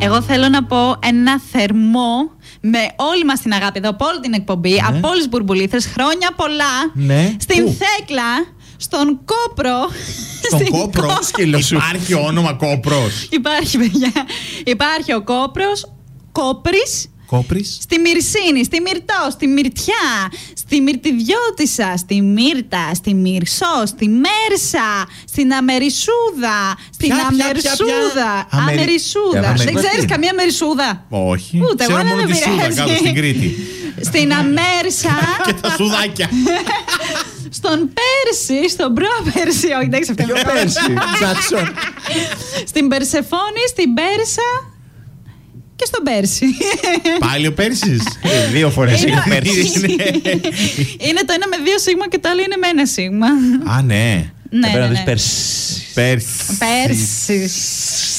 Εγώ θέλω να πω ένα θερμό με όλη μας την αγάπη εδώ από όλη την εκπομπή, από όλες τις μπουρμπουλήθρες, χρόνια πολλά στην Θέκλα, στον Κόπρο. Στον Κόπρο, σκύλο σου. Υπάρχει όνομα Κόπρος? Υπάρχει, παιδιά. Υπάρχει ο Κόπρος, Κόπρης. Στη Μυρσίνη, στη Μυρτό, στη Μυρτιά, στη Μυρτιδιώτισσα, στη Μύρτα, στη Μυρσό, στη Μέρσα, στην Αμερισσούδα, στην Αμερσούδα. Αμερισσούδα. Δεν ξέρεις καμία Αμερισσούδα? Όχι. Ούτε εγώ, μόνο δεν τη Σούδα κάτω στην Κρήτη. Στην Αμέρσα. Και τα σουδάκια. Στον Πέρση, στον Πρόπερση. Όχι, δεν ξέρω. Ποιο Πέρση? Τζάκσον. Στην Περσεφόνη, στην Πέρσα. Και στον Πέρση. Πάλι ο Πέρσης? 2 φορές είναι ο Πέρσης. Είναι το ένα με 2 σίγμα και το άλλο είναι με 1 σίγμα. Α, ναι. Ναι. Πέρσης. Πέρσης.